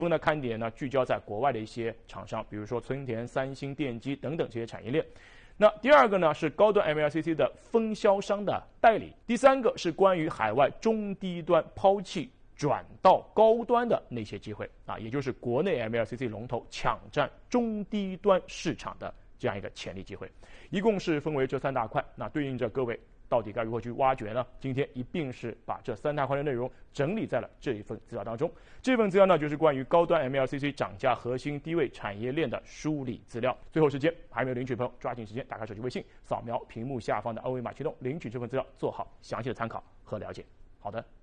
部分的看点呢聚焦在国外的一些厂商，比如说村田、三星电机等等这些产业链。那第二个呢是高端 MLCC 的分销商的代理，第三个是关于海外中低端抛弃转到高端的那些机会啊，也就是国内 MLCC 龙头抢占中低端市场的这样一个潜力机会。一共是分为这3大块，那对应着各位到底该如何去挖掘呢？今天一并是把这3大块的内容整理在了这一份资料当中。这份资料呢，就是关于高端 MLCC 涨价核心低位产业链的梳理资料。最后时间还没有领取的朋友，抓紧时间打开手机微信，扫描屏幕下方的二维码驱动领取这份资料，做好详细的参考和了解。好的。